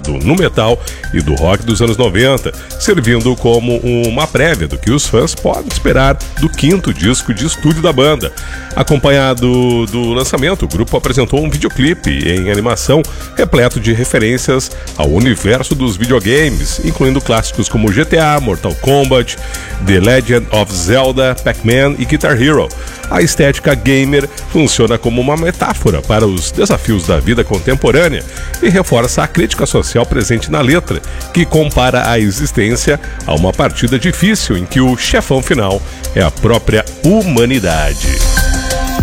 do nu metal e do rock dos anos 90, servindo como uma prévia do que os fãs podem esperar do 5º disco de estúdio da banda. Acompanhado do lançamento, o grupo apresentou um videoclipe em animação repleto de referências ao universo dos videogames, incluindo clássicos como GTA, Mortal Kombat, The Legend of Zelda, Pac-Man e Guitar Hero. A estética gamer funciona como uma metáfora para os desafios da vida contemporânea e reforça a crítica social presente na letra, que compara a existência a uma partida difícil em que o chefão final é a própria humanidade.